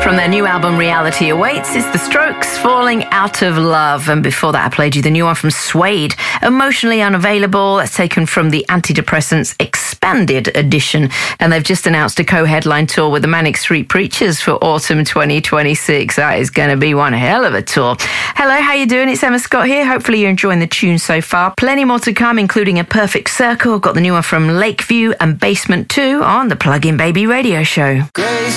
from their new album Reality Awaits is The Strokes, Falling Out of Love. And before that, I played you the new one from Suede, Emotionally Unavailable. That's taken from the Antidepressants Expanded Edition. And they've just announced a co-headline tour with the Manic Street Preachers for autumn 2026. That is going to be one hell of a tour. Hello, how you doing? It's Emma Scott here. Hopefully you're enjoying the tune so far. Plenty more to come, including A Perfect Circle. Got the new one from Lakeview and Basement 2 on the Plug-in Baby Radio Show. Grace